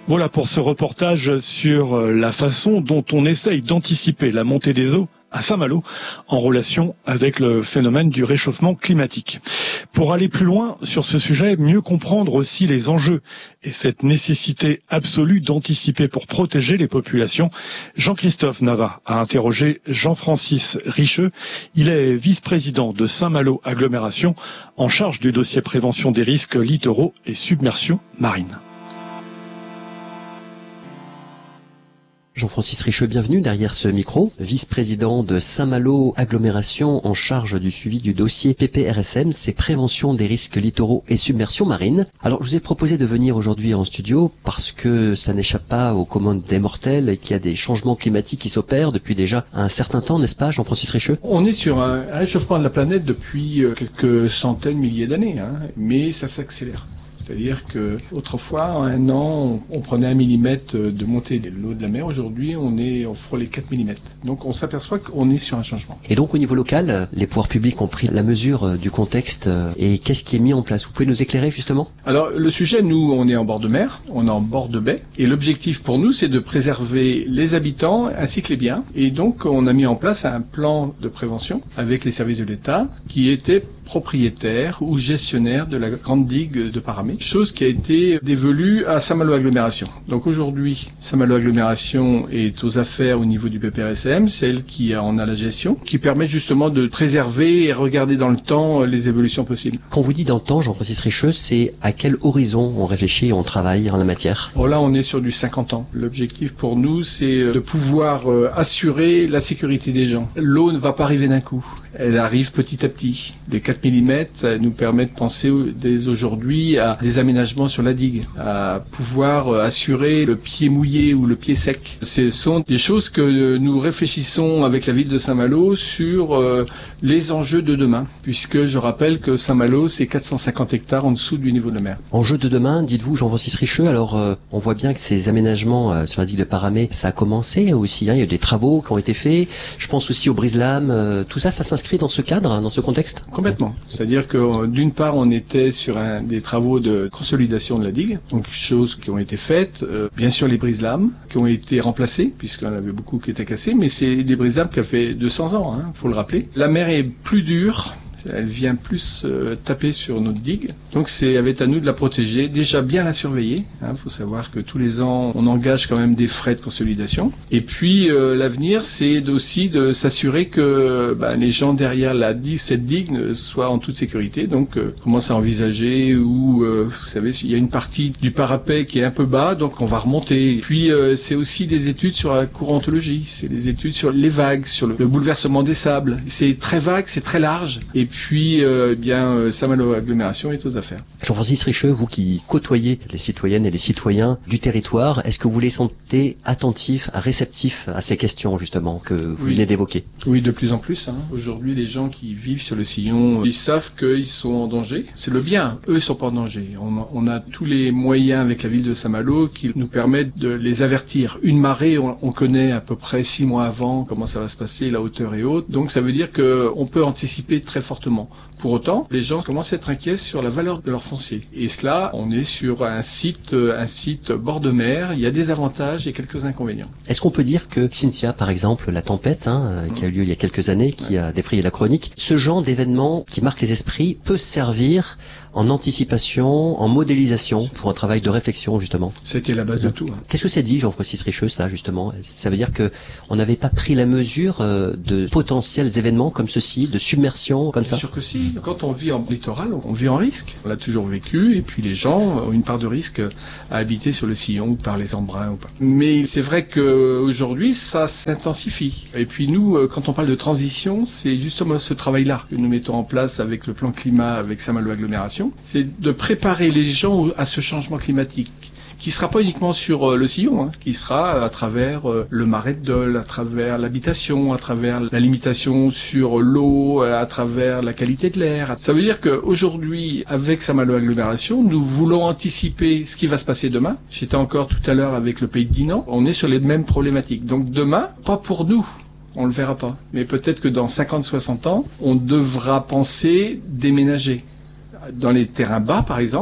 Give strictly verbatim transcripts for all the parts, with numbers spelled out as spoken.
Voilà pour ce reportage sur la façon dont on essaye d'anticiper la montée des eaux à Saint-Malo en relation avec le phénomène du réchauffement climatique. Pour aller plus loin sur ce sujet, mieux comprendre aussi les enjeux et cette nécessité absolue d'anticiper pour protéger les populations, Jean-Christophe Navat a interrogé Jean-Francis Richeux. Il est vice-président de Saint-Malo Agglomération en charge du dossier prévention des risques littoraux et submersion marine. Jean-Francis Richeux, bienvenue derrière ce micro, vice-président de Saint-Malo Agglomération en charge du suivi du dossier P P R S M, c'est prévention des risques littoraux et submersion marine. Alors je vous ai proposé de venir aujourd'hui en studio parce que ça n'échappe pas aux commandes des mortels et qu'il y a des changements climatiques qui s'opèrent depuis déjà un certain temps, n'est-ce pas Jean-Francis Richeux? On est sur un réchauffement de la planète depuis quelques centaines, milliers d'années, hein, mais ça s'accélère. C'est-à-dire que autrefois, en un an, on prenait un millimètre de montée de l'eau de la mer. Aujourd'hui, on est, on frôle les quatre millimètres. Donc, on s'aperçoit qu'on est sur un changement. Et donc, au niveau local, les pouvoirs publics ont pris la mesure du contexte. Et qu'est-ce qui est mis en place? Vous pouvez nous éclairer, justement? Alors, le sujet, nous, on est en bord de mer, on est en bord de baie. Et l'objectif pour nous, c'est de préserver les habitants ainsi que les biens. Et donc, on a mis en place un plan de prévention avec les services de l'État qui était propriétaire ou gestionnaire de la grande digue de Paramé, chose qui a été dévolue à Saint-Malo Agglomération. Donc aujourd'hui, Saint-Malo Agglomération est aux affaires au niveau du P P R S M, c'est elle qui en a la gestion, qui permet justement de préserver et regarder dans le temps les évolutions possibles. Quand vous dites dans le temps, Jean-Francis Richeux, c'est à quel horizon on réfléchit et on travaille en la matière? Oh là, on est sur du cinquante ans. L'objectif pour nous, c'est de pouvoir euh, assurer la sécurité des gens. L'eau ne va pas arriver d'un coup. Elle arrive petit à petit. Les quatre millimètres, ça nous permet de penser dès aujourd'hui à des aménagements sur la digue, à pouvoir assurer le pied mouillé ou le pied sec. Ce sont des choses que nous réfléchissons avec la ville de Saint-Malo sur euh, les enjeux de demain, puisque je rappelle que Saint-Malo, c'est quatre cent cinquante hectares en dessous du niveau de la mer. Enjeux de demain, dites-vous, Jean-Francis Richeux. Alors, euh, on voit bien que ces aménagements euh, sur la digue de Paramé, ça a commencé aussi. Hein, il y a eu des travaux qui ont été faits. Je pense aussi au brise-lames. Euh, tout ça, ça s'inscrit dans ce cadre, dans ce contexte? Complètement. C'est-à-dire que d'une part, on était sur un, des travaux de consolidation de la digue, donc choses qui ont été faites. Euh, bien sûr, les brise-lames qui ont été remplacés, puisqu'on avait beaucoup qui étaient cassés, mais c'est des brise-lames qui ont fait deux cents ans, hein, faut le rappeler. La mer est plus dure. Elle vient plus euh, taper sur notre digue. Donc c'est avec à nous de la protéger, déjà bien la surveiller. Il hein, faut savoir que tous les ans, on engage quand même des frais de consolidation. Et puis euh, l'avenir, c'est aussi de s'assurer que bah, les gens derrière la digue, cette digue, soient en toute sécurité. Donc euh, on commence à envisager où, euh, vous savez, il y a une partie du parapet qui est un peu bas, donc on va remonter. Puis euh, c'est aussi des études sur la courantologie, c'est des études sur les vagues, sur le, le bouleversement des sables. C'est très vague, c'est très large. Et puis, euh, bien, euh, Saint-Malo Agglomération est aux affaires. Jean-Francis Richeux, vous qui côtoyez les citoyennes et les citoyens du territoire, est-ce que vous les sentez attentifs, réceptifs à ces questions, justement, que vous oui. venez d'évoquer? Oui, de plus en plus. Hein. Aujourd'hui, les gens qui vivent sur le sillon, ils savent qu'ils sont en danger. C'est le bien. Eux, ils sont pas en danger. On, on a tous les moyens avec la ville de Saint-Malo qui nous permettent de les avertir. Une marée, on, on connaît à peu près six mois avant comment ça va se passer, la hauteur est haute. Donc, ça veut dire qu'on peut anticiper très fortement. Pour autant, les gens commencent à être inquiets sur la valeur de leur foncier. Et cela, on est sur un site, un site bord de mer. Il y a des avantages et quelques inconvénients. Est-ce qu'on peut dire que Cynthia, par exemple, la tempête, hein, qui a eu lieu il y a quelques années, qui a défrayé la chronique, ce genre d'événement qui marque les esprits peut servir en anticipation, en modélisation, pour un travail de réflexion, justement? C'était la base de tout. Hein. Qu'est-ce que ça dit, Jean-Francis Richeux, ça, justement? Ça veut dire que on n'avait pas pris la mesure euh, de potentiels événements comme ceci, de submersion, comme ça? Bien sûr que si. Quand on vit en littoral, on vit en risque. On l'a toujours vécu, et puis les gens ont une part de risque à habiter sur le sillon, ou par les embruns, ou pas. Mais c'est vrai qu'aujourd'hui, ça s'intensifie. Et puis nous, quand on parle de transition, c'est justement ce travail-là que nous mettons en place avec le plan climat, avec Saint-Malo Agglomération. C'est de préparer les gens à ce changement climatique, qui sera pas uniquement sur le sillon, hein, qui sera à travers le marais de Dole, à travers l'habitation, à travers la limitation sur l'eau, à travers la qualité de l'air. Ça veut dire qu'aujourd'hui, avec Saint-Malo Agglomération, nous voulons anticiper ce qui va se passer demain. J'étais encore tout à l'heure avec le pays de Dinan. On est sur les mêmes problématiques. Donc demain, pas pour nous. On le verra pas. Mais peut-être que dans cinquante soixante ans, on devra penser déménager. Dans les terrains bas, par exemple,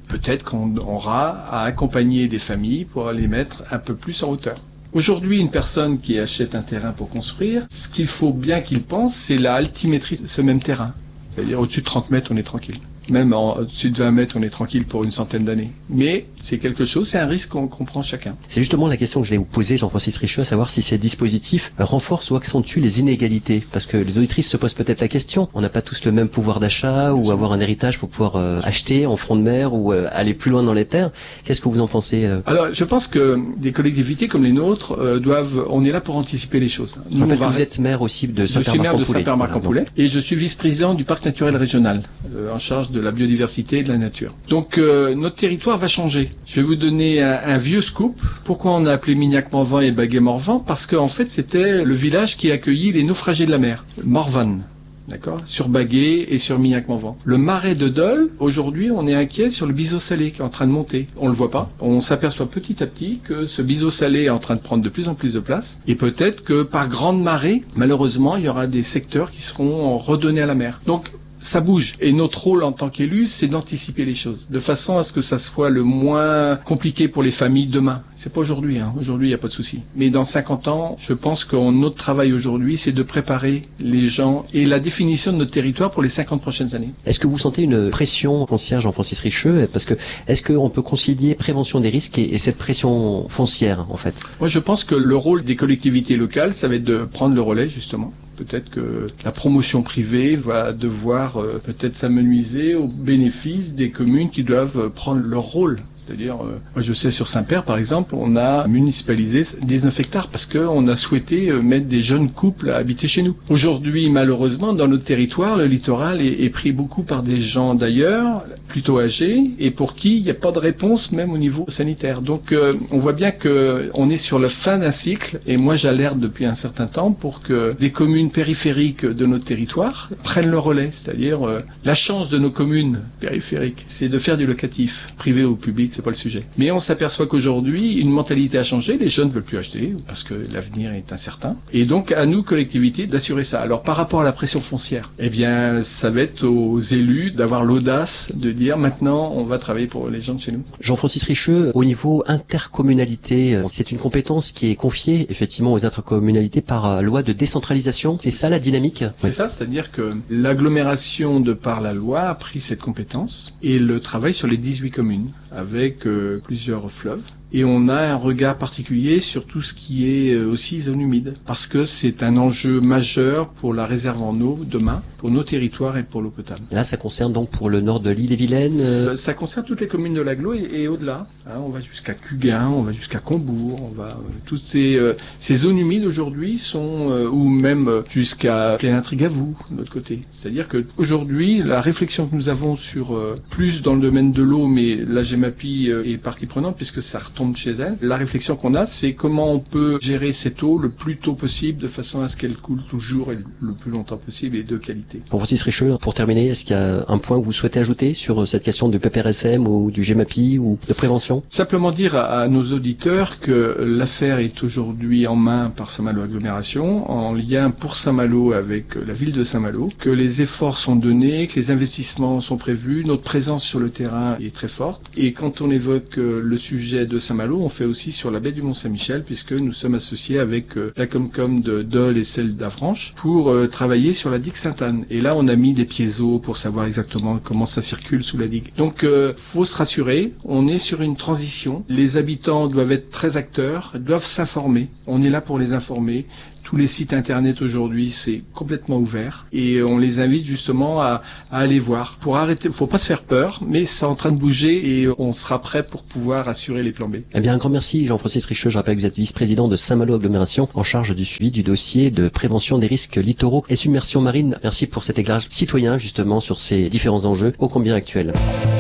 peut-être qu'on aura à accompagner des familles pour les mettre un peu plus en hauteur. Aujourd'hui, une personne qui achète un terrain pour construire, ce qu'il faut bien qu'il pense, c'est la altimétrie de ce même terrain. C'est-à-dire au-dessus de trente mètres, on est tranquille. Même en au-dessus de vingt mètres, on est tranquille pour une centaine d'années. Mais c'est quelque chose, c'est un risque qu'on, qu'on prend chacun. C'est justement la question que je vais vous poser, Jean-Francis Richeux, à savoir si ces dispositifs renforcent ou accentuent les inégalités. Parce que les auditrices se posent peut-être la question. On n'a pas tous le même pouvoir d'achat ou avoir un héritage pour pouvoir euh, acheter en front de mer ou euh, aller plus loin dans les terres. Qu'est-ce que vous en pensez euh... Alors, je pense que des collectivités comme les nôtres euh, doivent... On est là pour anticiper les choses. Nous, je rappelle que vous êtes maire aussi de Saint-Père-Marc-en-Poulet. Je suis maire de Saint-Père-Marc-en-Poulet. Voilà, et je suis vice-président du parc naturel régional, euh, en charge de la biodiversité et de la nature. Donc euh, notre territoire va changer. Je vais vous donner un, un vieux scoop. Pourquoi on a appelé Mignac-Morvan et Baguet-Morvan? Parce qu'en fait c'était le village qui accueillit les naufragés de la mer. Morvan. D'accord, sur Baguet et sur Mignac-Morvan. Le marais de Dole, aujourd'hui, on est inquiet sur le biseau salé qui est en train de monter. On le voit pas. On s'aperçoit petit à petit que ce biseau salé est en train de prendre de plus en plus de place. Et peut-être que par grande marée, malheureusement, il y aura des secteurs qui seront redonnés à la mer. Donc, ça bouge. Et notre rôle en tant qu'élu, c'est d'anticiper les choses, de façon à ce que ça soit le moins compliqué pour les familles demain. C'est pas aujourd'hui, hein. Aujourd'hui, il n'y a pas de souci. Mais dans cinquante ans, je pense que notre travail aujourd'hui, c'est de préparer les gens et la définition de notre territoire pour les cinquante prochaines années. Est-ce que vous sentez une pression foncière, Jean-Francis Richeux? Parce que, est-ce qu'on peut concilier prévention des risques et, et cette pression foncière, en fait? Moi, je pense que le rôle des collectivités locales, ça va être de prendre le relais, justement. Peut-être que la promotion privée va devoir euh, peut-être s'amenuiser au bénéfice des communes qui doivent prendre leur rôle. C'est-à-dire, euh, moi je sais sur Saint-Père par exemple, on a municipalisé dix-neuf hectares parce qu'on a souhaité euh, mettre des jeunes couples à habiter chez nous. Aujourd'hui, malheureusement, dans notre territoire, le littoral est, est pris beaucoup par des gens d'ailleurs, plutôt âgés, et pour qui il n'y a pas de réponse même au niveau sanitaire. Donc euh, on voit bien que on est sur la fin d'un cycle, et moi j'alerte depuis un certain temps pour que des communes périphériques de notre territoire prennent le relais. C'est-à-dire, euh, la chance de nos communes périphériques, c'est de faire du locatif, privé ou public, c'est pas le sujet. Mais on s'aperçoit qu'aujourd'hui, une mentalité a changé, les jeunes ne veulent plus acheter parce que l'avenir est incertain. Et donc, à nous, collectivités, d'assurer ça. Alors, par rapport à la pression foncière, eh bien, ça va être aux élus d'avoir l'audace de dire maintenant, on va travailler pour les gens de chez nous. Jean-Francis Richeux, au niveau intercommunalité, c'est une compétence qui est confiée effectivement aux intercommunalités par loi de décentralisation. C'est ça la dynamique? C'est oui. ça, c'est-à-dire que l'agglomération, de par la loi, a pris cette compétence et le travaille sur les dix-huit communes, avec euh, plusieurs fleuves. Et on a un regard particulier sur tout ce qui est aussi zone humide, parce que c'est un enjeu majeur pour la réserve en eau demain, pour nos territoires et pour l'eau potable. Là, ça concerne donc pour le nord de l'Ille-et-Vilaine euh... Ça concerne toutes les communes de l'agglo et, et au-delà. Hein, on va jusqu'à Cuguin, on va jusqu'à Combourg, on va... Euh, toutes ces, euh, ces zones humides aujourd'hui sont... Euh, ou même jusqu'à Plénin-Trigavou, de notre côté. C'est-à-dire que aujourd'hui, la réflexion que nous avons sur... Euh, plus dans le domaine de l'eau, mais la Gemapi euh, est partie prenante, puisque ça retombe chez elle. La réflexion qu'on a, c'est comment on peut gérer cette eau le plus tôt possible, de façon à ce qu'elle coule toujours et le plus longtemps possible et de qualité. Pour Francis Richeux, pour terminer, est-ce qu'il y a un point que vous souhaitez ajouter sur cette question du P P R S M ou du Gemapi ou de prévention? Simplement dire à, à nos auditeurs que l'affaire est aujourd'hui en main par Saint-Malo Agglomération, en lien pour Saint-Malo avec la ville de Saint-Malo, que les efforts sont donnés, que les investissements sont prévus, notre présence sur le terrain est très forte. Et quand on évoque le sujet de Saint-Malo, on fait aussi sur la baie du Mont-Saint-Michel, puisque nous sommes associés avec euh, la Comcom de Dole et celle d'Avranches pour euh, travailler sur la digue Sainte-Anne. Et là, on a mis des piézos pour savoir exactement comment ça circule sous la digue. Donc, euh, faut se rassurer, on est sur une transition. Les habitants doivent être très acteurs, doivent s'informer. On est là pour les informer. Tous les sites internet aujourd'hui, c'est complètement ouvert et on les invite justement à, à aller voir. Pour arrêter, faut pas se faire peur, mais c'est en train de bouger et on sera prêt pour pouvoir assurer les plans B. Eh bien, un grand merci Jean-Francis Richeux. Je rappelle que vous êtes vice-président de Saint-Malo Agglomération en charge du suivi du dossier de prévention des risques littoraux et submersion marine. Merci pour cet éclairage citoyen justement sur ces différents enjeux ô combien actuels.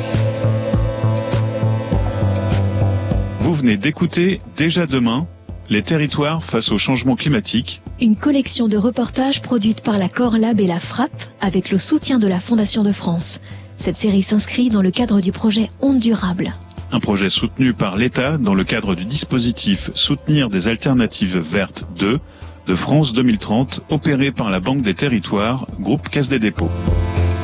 Vous venez d'écouter Déjà demain, les territoires face au changement climatique. Une collection de reportages produite par la Corlab et la Frapp avec le soutien de la Fondation de France. Cette série s'inscrit dans le cadre du projet Ondes Durables. Un projet soutenu par l'État dans le cadre du dispositif Soutenir des alternatives vertes deux de France deux mille trente, opéré par la Banque des Territoires, groupe Caisse des Dépôts.